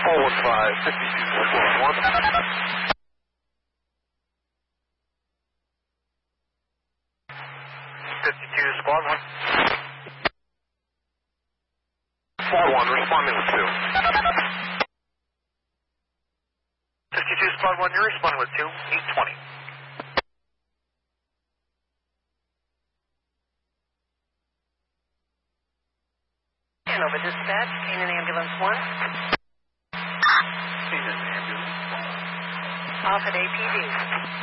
415, 52 Squad 1. 52 Squad 1. Squad 1, responding with 2. 52 Squad 1, you're responding with 2, 820. Over dispatch, Canaan Ambulance 1. Canaan Ambulance 1. Off at APD.